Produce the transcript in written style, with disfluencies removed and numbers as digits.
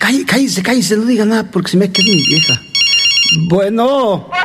Cállese, no diga nada porque se me queda mi vieja. Bueno.